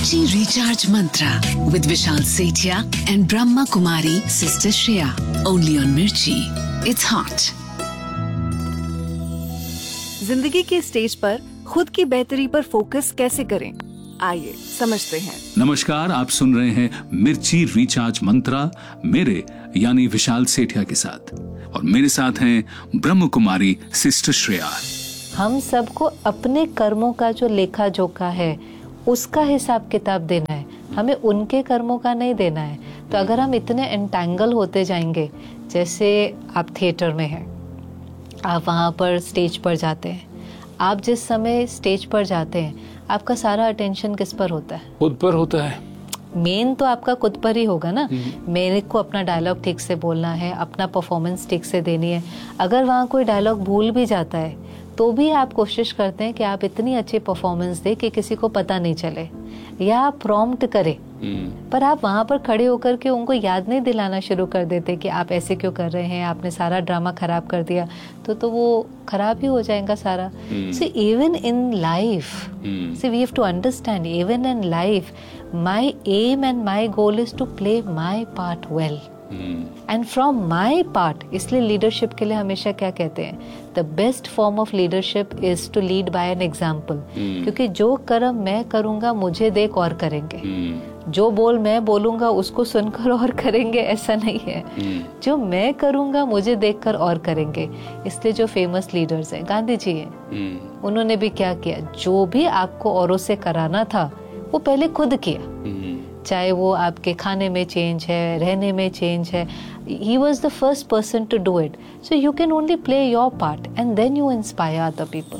Mirchi Recharge Mantra with Vishal Sethia and Brahma Kumari Sister Shreya. Only on Mirchi. It's hot. जिंदगी के stage पर खुद की बेहतरी पर फोकस कैसे करें, आइए समझते हैं। नमस्कार, आप सुन रहे हैं मिर्ची रिचार्ज मंत्रा मेरे यानी विशाल सेठिया के साथ, और मेरे साथ हैं ब्रह्म कुमारी सिस्टर श्रेया। हम सबको अपने कर्मों का जो लेखा जोखा है उसका हिसाब किताब देना है, हमें उनके कर्मों का नहीं देना है। तो अगर हम इतने एंटैंगल होते जाएंगे, जैसे आप थिएटर में हैं, आप वहाँ पर स्टेज पर जाते हैं, आप जिस समय स्टेज पर जाते हैं आपका सारा अटेंशन किस पर होता है? खुद पर होता है। मेन तो आपका खुद पर ही होगा ना। मेरे को अपना डायलॉग ठीक से बोलना है, अपना परफॉर्मेंस ठीक से देनी है। अगर वहाँ कोई डायलॉग भूल भी जाता है तो भी आप कोशिश करते हैं कि आप इतनी अच्छी परफॉर्मेंस दें कि किसी को पता नहीं चले, या आप प्रॉम्प्ट करें। पर आप वहाँ पर खड़े होकर के उनको याद नहीं दिलाना शुरू कर देते कि आप ऐसे क्यों कर रहे हैं, आपने सारा ड्रामा खराब कर दिया, तो वो खराब ही हो जाएगा सारा। So even in life, C we have to understand, even in life my M and my goal is to play my part well and from my part. इसलिए लीडरशिप के लिए हमेशा क्या कहते हैं, the best form of leadership is to lead by an example. क्योंकि जो कर्म मैं करूंगा मुझे देख और करेंगे, जो बोल मैं बोलूंगा उसको सुनकर और करेंगे, ऐसा नहीं है। जो मैं करूंगा मुझे देखकर और करेंगे। इसलिए जो फेमस लीडर्स हैं, गांधी जी हैं, उन्होंने भी क्या किया, जो भी आपको औरों से कराना था वो पहले खुद किया। चाहे वो आपके खाने में चेंज है, रहने में चेंज है, he was the first person to do it. So you can only play your part and then you inspire other people.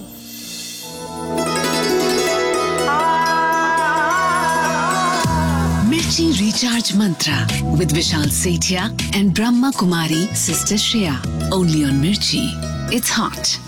Mirchi Recharge Mantra with Vishal Sethia and Brahma Kumari Sister Shreya. Only on Mirchi. It's hot.